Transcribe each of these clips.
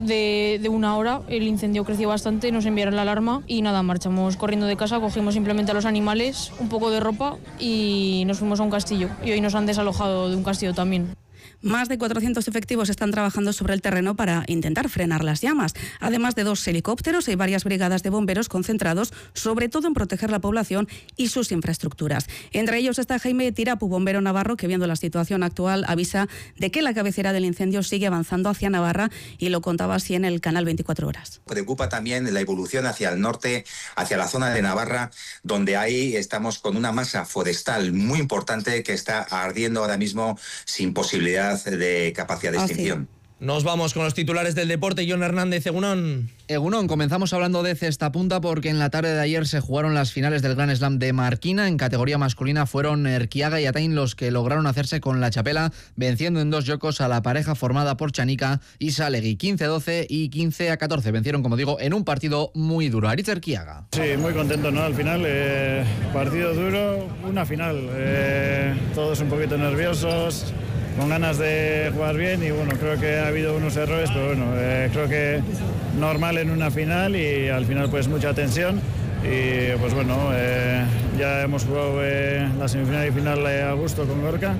De una hora el incendio creció bastante, nos enviaron la alarma y nada, marchamos corriendo de casa, cogimos simplemente a los animales, un poco de ropa y nos fuimos a un castillo. Y hoy nos han desalojado de un castillo también. Más de 400 efectivos están trabajando sobre el terreno para intentar frenar las llamas. Además de 2 helicópteros, hay varias brigadas de bomberos concentrados, sobre todo en proteger la población y sus infraestructuras. Entre ellos está Jaime Tirapu, bombero navarro, que viendo la situación actual avisa de que la cabecera del incendio sigue avanzando hacia Navarra y lo contaba así en el canal 24 Horas. Preocupa también la evolución hacia el norte, hacia la zona de Navarra, donde ahí estamos con una masa forestal muy importante que está ardiendo ahora mismo sin posibilidad de capacidad de extinción. Nos vamos con los titulares del deporte. Jon Hernández, Egunon. Egunon, comenzamos hablando de cestapunta porque en la tarde de ayer se jugaron las finales del Grand Slam de Marquina. En categoría masculina fueron Erquiaga y Atain los que lograron hacerse con la chapela, venciendo en 2 yocos a la pareja formada por Chanica y Salegui. 15-12 y 15-14. Vencieron, como digo, en un partido muy duro. Aritz Erquiaga. Sí, muy contento, ¿no? Al final, partido duro, una final. Todos un poquito nerviosos, con ganas de jugar bien y bueno, creo que ha habido unos errores, pero bueno, creo que normal en una final y al final pues mucha tensión y pues bueno, ya hemos jugado la semifinal y final a gusto con Gorka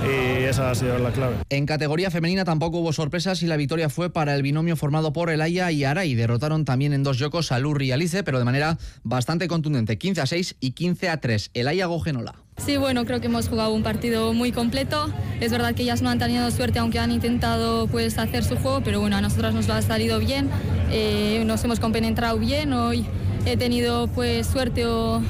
y esa ha sido la clave. En categoría femenina tampoco hubo sorpresas y la victoria fue para el binomio formado por Elaya y Aray. Derrotaron también en 2 yocos a Lurri y Alice, pero de manera bastante contundente, 15-6 y 15-3. Elaya Gogenola. Sí, bueno, creo que hemos jugado un partido muy completo. Es verdad que ellas no han tenido suerte, aunque han intentado pues hacer su juego, pero bueno, a nosotras nos lo ha salido bien. Nos hemos compenetrado bien. Hoy he tenido pues suerte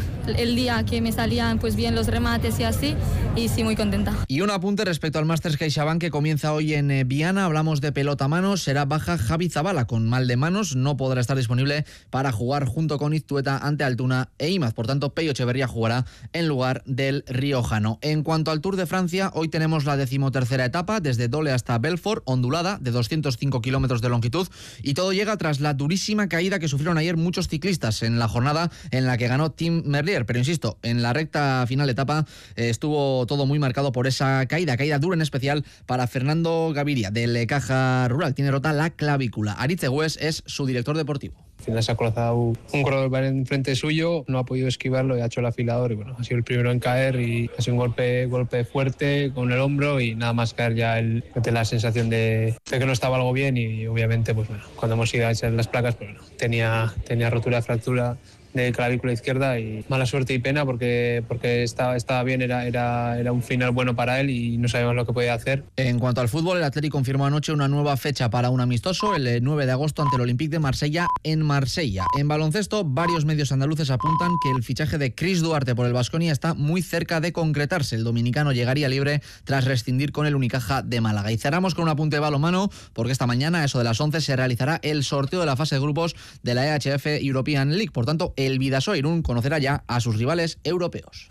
el día que me salían pues bien los remates y así, y sí, muy contenta. Y un apunte respecto al Masters CaixaBank que comienza hoy en Viana. Hablamos de pelota a mano. Será baja Javi Zabala con mal de manos. No podrá estar disponible para jugar junto con Iztueta ante Altuna e Imaz. Por tanto, Peyo Echeverría jugará en lugar del riojano. En cuanto al Tour de Francia, hoy tenemos la 13ª etapa desde Dole hasta Belfort, ondulada de 205 kilómetros de longitud, y todo llega tras la durísima caída que sufrieron ayer muchos ciclistas en la jornada en la que ganó Tim Merlier. Pero insisto, en la recta final de etapa estuvo todo muy marcado por esa caída dura en especial para Fernando Gaviria del Caja Rural. Tiene rota la clavícula. Aritz Egues es su director deportivo. Al final se ha cruzado un corredor en frente suyo, no ha podido esquivarlo y ha hecho el afilador y bueno, ha sido el primero en caer y ha sido un golpe fuerte con el hombro y nada más caer ya la sensación de que no estaba algo bien y obviamente pues bueno, cuando hemos ido a echar las placas pues bueno, tenía rotura, fractura de clavícula izquierda y mala suerte y pena porque estaba bien, era un final bueno para él y no sabíamos lo que podía hacer. En cuanto al fútbol, el Atlético confirmó anoche una nueva fecha para un amistoso, el 9 de agosto ante el Olympique de Marsella en Marsella. En baloncesto, varios medios andaluces apuntan que el fichaje de Chris Duarte por el Baskonia está muy cerca de concretarse. El dominicano llegaría libre tras rescindir con el Unicaja de Málaga. Y cerramos con un apunte de balonmano porque esta mañana, a eso de las 11, se realizará el sorteo de la fase de grupos de la EHF European League. Por tanto, el Vidasoa Irún conocerá ya a sus rivales europeos.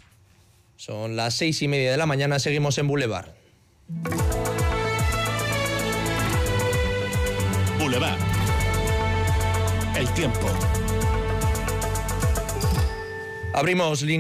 Son las 6:30 de la mañana, seguimos en Boulevard. Boulevard. El tiempo. Abrimos